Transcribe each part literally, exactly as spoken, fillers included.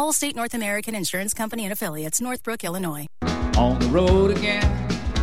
Allstate North American Insurance Company and Affiliates, Northbrook, Illinois. On the road again.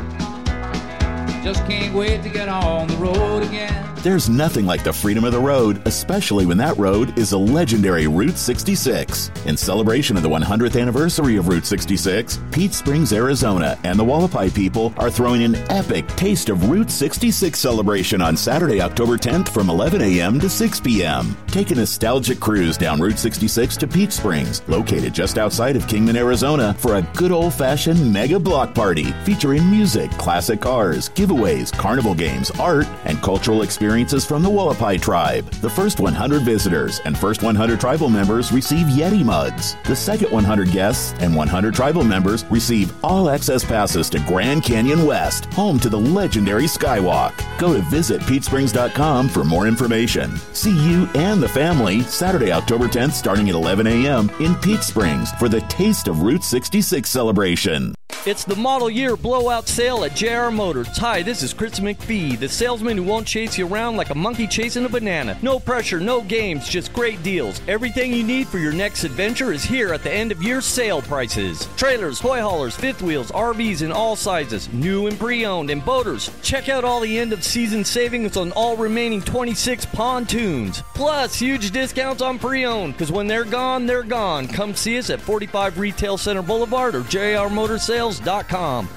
Just can't wait to get on the road again. There's nothing like the freedom of the road, especially when that road is a legendary Route sixty-six. In celebration of the one hundredth anniversary of Route sixty-six, Peach Springs, Arizona, and the Wallapai people are throwing an epic Taste of Route sixty-six celebration on Saturday, October tenth from eleven a.m. to six p.m. Take a nostalgic cruise down Route sixty-six to Peach Springs, located just outside of Kingman, Arizona, for a good old-fashioned mega block party featuring music, classic cars, giveaways, carnival games, art, and cultural experiences from the Wallapai tribe. The first one hundred visitors and first one hundred tribal members receive Yeti mugs. The second one hundred guests and one hundred tribal members receive all access passes to Grand Canyon West, home to the legendary Skywalk. Go to visit peach springs dot com for more information. See you and the family Saturday, October tenth, starting at eleven a.m. in Peach Springs for the Taste of Route sixty-six celebration. It's the model year blowout sale at J R Motors. Hi, this is Chris McPhee, the salesman who won't chase you around like a monkey chasing a banana. No pressure, no games, just great deals. Everything you need for your next adventure is here at the end of year sale prices. Trailers, toy haulers, fifth wheels, R Vs in all sizes, new and pre-owned, and boaters. Check out all the end of season savings on all remaining twenty-six pontoons. Plus, huge discounts on pre-owned, because when they're gone, they're gone. Come see us at forty-five Retail Center Boulevard or J R Motor Sales dot com.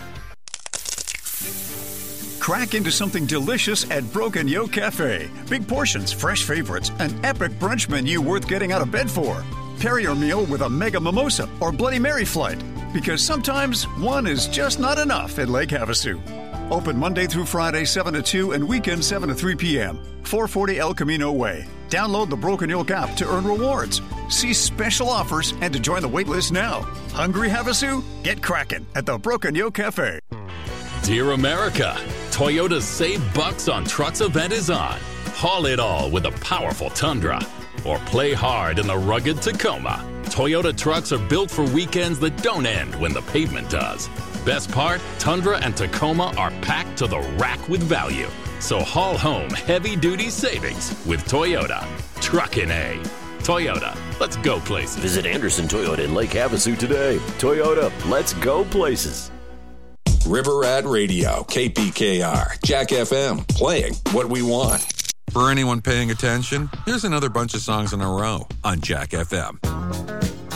Crack into something delicious at Broken Yoke Cafe. Big portions, fresh favorites, an epic brunch menu worth getting out of bed for. Pair your meal with a mega mimosa or Bloody Mary flight, because sometimes one is just not enough at Lake Havasu. Open Monday through Friday, seven to two, and weekends, seven to three p.m. four forty El Camino Way. Download the Broken Yoke app to earn rewards. See special offers and to join the waitlist now. Hungry, Havasu? Get cracking at the Broken Yoke Cafe. Dear America, Toyota's Save Bucks on Trucks event is on. Haul it all with a powerful Tundra. Or play hard in the rugged Tacoma. Toyota trucks are built for weekends that don't end when the pavement does. Best part, Tundra and Tacoma are packed to the rack with value. So haul home heavy-duty savings with Toyota. Truckin' A. Toyota, let's go places. Visit Anderson Toyota in Lake Havasu today. Toyota, let's go places. River Rat Radio, K P K R, Jack F M, playing what we want. For anyone paying attention, here's another bunch of songs in a row on Jack F M.